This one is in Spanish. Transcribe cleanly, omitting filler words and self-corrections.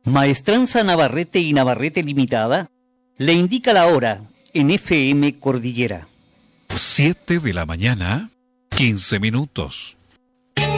Maestranza Navarrete y Navarrete Limitada le indica la hora en FM Cordillera. 7 de la mañana, 15 minutos.